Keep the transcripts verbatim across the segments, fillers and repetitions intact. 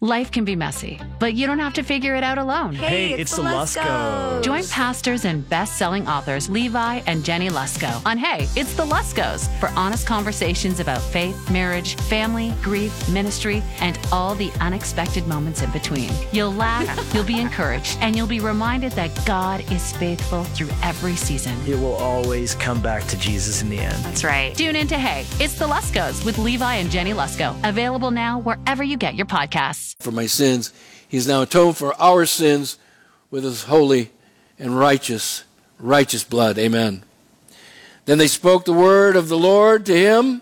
Life can be messy, but you don't have to figure it out alone. Hey, it's, it's the Luskos. Join pastors and best-selling authors Levi and Jenny Lusko on Hey, It's the Luskos for honest conversations about faith, marriage, family, grief, ministry, and all the unexpected moments in between. You'll laugh, you'll be encouraged, and you'll be reminded that God is faithful through every season. It will always come back to Jesus in the end. That's right. Tune in to Hey, It's the Luskos with Levi and Jenny Lusko. Available now wherever you get your podcasts. For my sins, he's now atoned for our sins with his holy and righteous, righteous blood. Amen. Then they spoke the word of the Lord to him.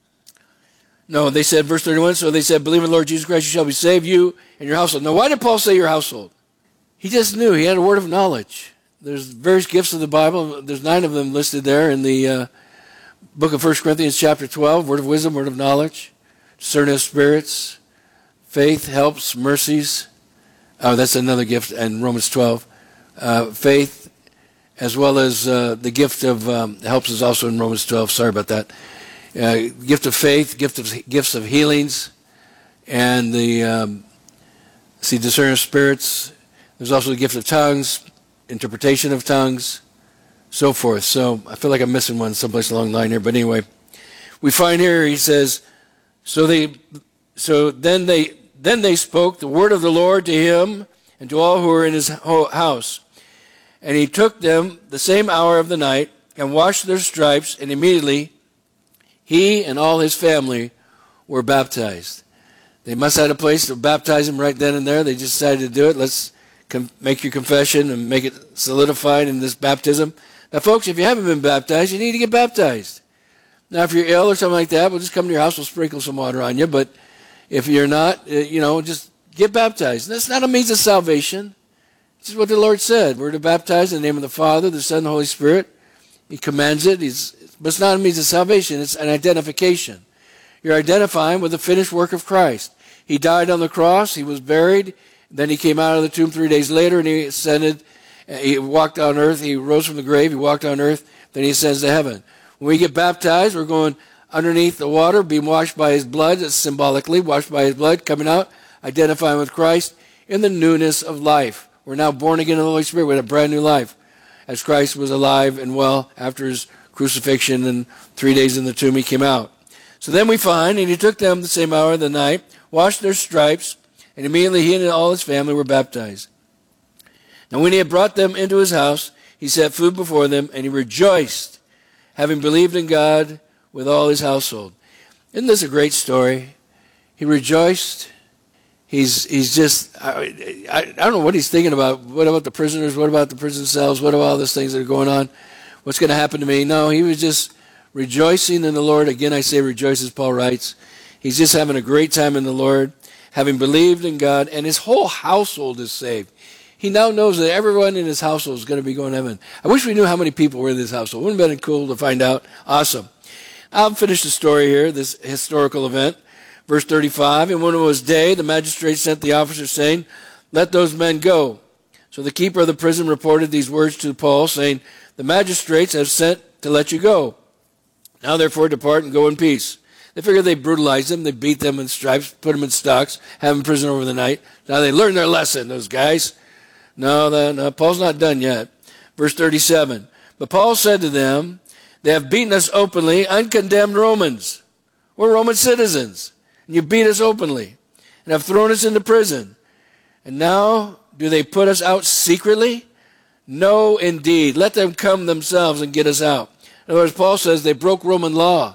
No, they said, verse thirty-one, so they said, believe in the Lord Jesus Christ, you shall be saved, you and your household. Now, why did Paul say your household? He just knew. He had a word of knowledge. There's various gifts of the Bible. There's nine of them listed there in the uh, book of First Corinthians chapter twelve, word of wisdom, word of knowledge, discerning of spirits, faith, helps, mercies. Oh, that's another gift in Romans twelve. Uh, faith, as well as uh, the gift of um, helps is also in Romans twelve. Sorry about that. Uh, gift of faith, gift of gifts of healings, and the um, see discerning of spirits. There's also the gift of tongues, interpretation of tongues, so forth. So I feel like I'm missing one someplace along the line here. But anyway, we find here he says, so they. So then they then they spoke the word of the Lord to him and to all who were in his house. And he took them the same hour of the night and washed their stripes, and immediately he and all his family were baptized. They must have had a place to baptize him right then and there. They just decided to do it. Let's com- make your confession and make it solidified in this baptism. Now, folks, if you haven't been baptized, you need to get baptized. Now, if you're ill or something like that, we'll just come to your house, we'll sprinkle some water on you. But if you're not, you know, just get baptized. That's not a means of salvation. This is what the Lord said. We're to baptize in the name of the Father, the Son, and the Holy Spirit. He commands it. He's, but it's not a means of salvation. It's an identification. You're identifying with the finished work of Christ. He died on the cross. He was buried. Then he came out of the tomb three days later, and he ascended. He walked on earth. He rose from the grave. He walked on earth. Then he ascends to heaven. When we get baptized, we're going underneath the water, being washed by his blood, symbolically washed by his blood, coming out, identifying with Christ in the newness of life. We're now born again in the Holy Spirit with a brand new life, as Christ was alive and well after his crucifixion, and three days in the tomb he came out. So then we find, and he took them the same hour of the night, washed their stripes, and immediately he and all his family were baptized. Now when he had brought them into his house, he set food before them, and he rejoiced, having believed in God with all his household. Isn't this a great story? He rejoiced. He's he's just, I, I, I don't know what he's thinking about. What about the prisoners? What about the prison cells? What about all these things that are going on? What's going to happen to me? No, he was just rejoicing in the Lord. Again, I say rejoice, as Paul writes. He's just having a great time in the Lord, having believed in God, and his whole household is saved. He now knows that everyone in his household is going to be going to heaven. I wish we knew how many people were in this household. Wouldn't have been cool to find out. Awesome. I'll finish the story here, this historical event. Verse thirty-five, and when it was day, the magistrate sent the officers, saying, let those men go. So the keeper of the prison reported these words to Paul, saying, the magistrates have sent to let you go. Now therefore depart and go in peace. They figured they brutalized them, they beat them in stripes, put them in stocks, have them in prison over the night. Now they learned their lesson, those guys. No, the, no, Paul's not done yet. Verse thirty-seven, but Paul said to them, they have beaten us openly, uncondemned Romans. We're Roman citizens. And you beat us openly and have thrown us into prison. And now do they put us out secretly? No, indeed. Let them come themselves and get us out. In other words, Paul says they broke Roman law.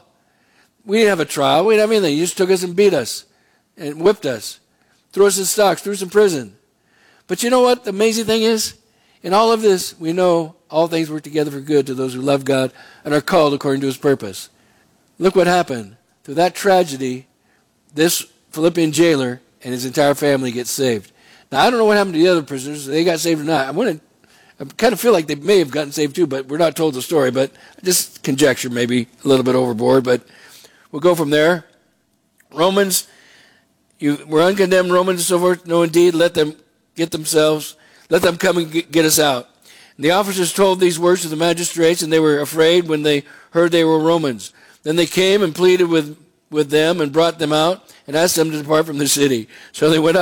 We didn't have a trial. We didn't have anything. You just took us and beat us and whipped us, threw us in stocks, threw us in prison. But you know what the amazing thing is? In all of this, we know all things work together for good to those who love God and are called according to his purpose. Look what happened. Through that tragedy, this Philippian jailer and his entire family get saved. Now, I don't know what happened to the other prisoners. They got saved or not. I want to, I kind of feel like they may have gotten saved too, but we're not told the story. But just conjecture, maybe a little bit overboard. But we'll go from there. Romans, you were uncondemned Romans and so forth. No, indeed, let them get themselves, let them come and get us out. And the officers told these words to the magistrates, and they were afraid when they heard they were Romans. Then they came and pleaded with with them and brought them out and asked them to depart from the city. So they went out.